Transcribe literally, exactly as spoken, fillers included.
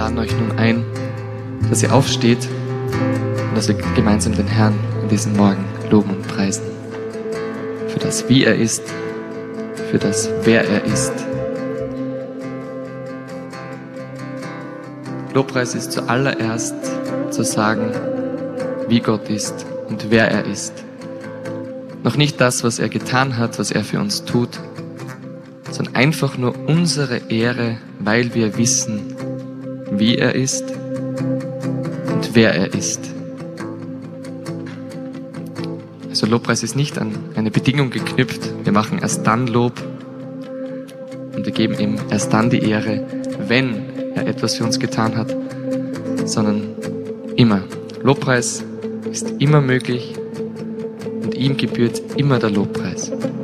laden euch nun ein, dass ihr aufsteht und dass wir gemeinsam den Herrn an diesem Morgen loben und preisen. Für das, wie er ist, für das, wer er ist. Lobpreis ist zuallererst zu sagen, wie Gott ist und wer er ist. Noch nicht das, was er getan hat, was er für uns tut, sondern einfach nur unsere Ehre, weil wir wissen, wie er ist und wer er ist. Also Lobpreis ist nicht an eine Bedingung geknüpft. Wir machen erst dann Lob und wir geben ihm erst dann die Ehre, wenn er etwas für uns getan hat, sondern immer. Lobpreis ist immer möglich und ihm gebührt immer der Lobpreis.